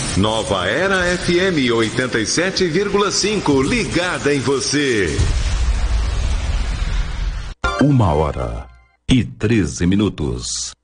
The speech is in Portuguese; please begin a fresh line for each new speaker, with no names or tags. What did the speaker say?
Nova Era FM 87,5, ligada em você.
1h13.